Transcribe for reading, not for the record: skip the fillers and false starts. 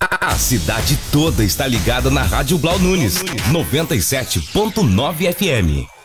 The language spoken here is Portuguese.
A cidade toda está ligada na Rádio Blau Nunes, 97.9 FM.